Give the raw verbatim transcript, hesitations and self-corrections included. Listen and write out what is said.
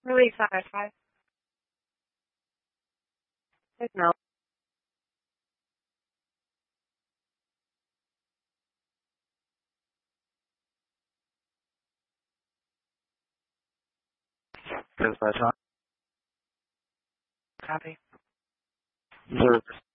Release five five. Signal. Dispatch on. Copy. Zero